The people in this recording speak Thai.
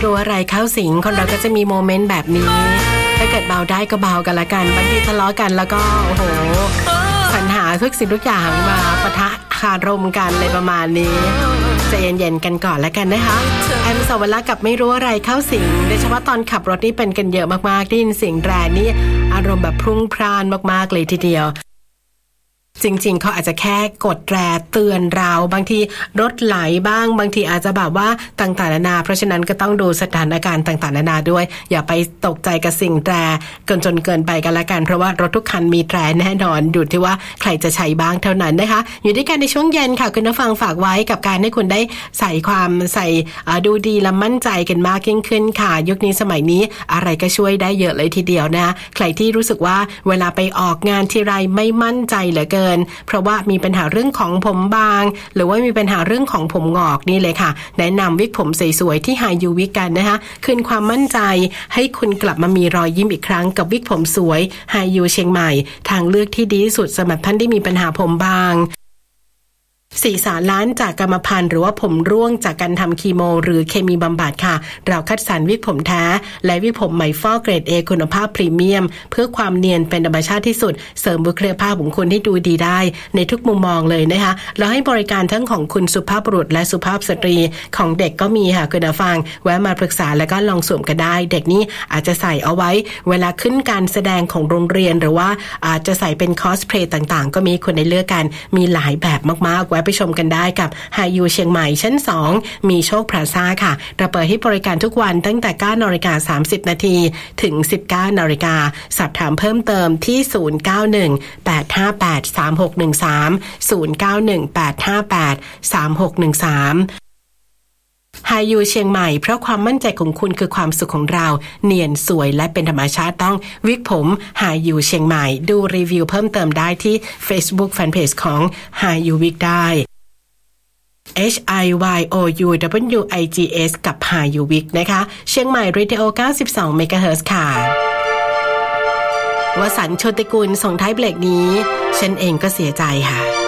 รู้อะไรเข้าสิงคนเราก็จะมีโมเมนต์แบบนี้ถ้าเกิดเบาได้ก็เบากันละกันบางทีทะเลาะกันแล้วก็โอ้โหสรรหาทุกสิ่งทุกอย่างมาปะทะคารมกันเลยประมาณนี้ใจเย็นๆกันก่อนแล้วกันนะคะแอมสวรรค์กับไม่รู้อะไรเข้าสิงโดยเฉพาะตอนขับรถนี่เป็นกันเยอะมากๆได้ยินเสียงแตรนี่อารมณ์แบบพรุ่งพล่านมากๆเลยทีเดียวจริงๆเขาอาจจะแค่กดแตรเตือนเราบางทีรถไหลบ้างบางทีอาจจะแบบว่าต่างๆนานาเพราะฉะนั้นก็ต้องดูสถานการณ์ต่างๆนานาด้วยอย่าไปตกใจกับสิ่งแตรจนเกินไปกันละกันเพราะว่ารถทุกคันมีแตรแน่นอนอยู่ที่ว่าใครจะใช้บ้างเท่านั้นนะคะอยู่ด้วยกันในช่วงเย็นค่ะคุณผู้ฟังฝากไว้กับการให้คุณได้ใส่ดูดีและมั่นใจกันมากยิ่งขึ้นค่ะยุคนี้สมัยนี้อะไรก็ช่วยได้เยอะเลยทีเดียวนะคะใครที่รู้สึกว่าเวลาไปออกงานทีไรไม่มั่นใจเหลือเกินเพราะว่ามีปัญหาเรื่องของผมบางหรือว่ามีปัญหาเรื่องของผมงอกนี่เลยค่ะแนะนำวิกผมสวยๆที่ไฮยูวิกกันนะคะคืนความมั่นใจให้คุณกลับมามีรอยยิ้มอีกครั้งกับวิกผมสวยไฮยูเชียงใหม่ทางเลือกที่ดีที่สุดสำหรับท่านที่มีปัญหาผมบาง4 ล้านจากกรรมพันธุ์หรือว่าผมร่วงจากการทำคีโมหรือเคมีบำบัดค่ะเราคัดสรรวิกผมแท้และวิกผมใหม่ฟอกเกรด A คุณภาพพรีเมียมเพื่อความเนียนเป็นธรรมชาติที่สุดเสริมบุคลิกภาพของคุณให้ดูดีได้ในทุกมุมมองเลยนะคะเราให้บริการทั้งของคุณสุภาพบุรุษและสุภาพสตรีของเด็กก็มีค่ะคุณผู้ฟังแวะมาปรึกษาแล้วก็ลองสวมกันได้เด็กนี่อาจจะใส่เอาไว้เวลาขึ้นการแสดงของโรงเรียนหรือว่าอาจจะใส่เป็นคอสเพลย์ต่างๆก็มีคนได้เลือกกันมีหลายแบบมากๆไปชมกันได้กับไฮยูเชียงใหม่ชั้น2มีโชคพลาซ่าค่ะเราเปิดให้บริการทุกวันตั้งแต่ 9:30 น.ถึง 19:00 น.สอบถามเพิ่มเติมที่0918583613 0918583613ไฮยูเชียงใหม่เพราะความมั่นใจของคุณคือความสุขของเราเนียนสวยและเป็นธรรมชาติต้องวิกผมไฮยูเชียงใหม่ดูรีวิวเพิ่มเติมได้ที่ Facebook Fanpage ของไฮยูวิกได้ HIYOUWIGS กับไฮยูวิกนะคะเชียงใหม่ Radio 92 MHz ค่ะวสันต์โชติกุลส่งท้ายเบรกนี้ฉันเองก็เสียใจค่ะ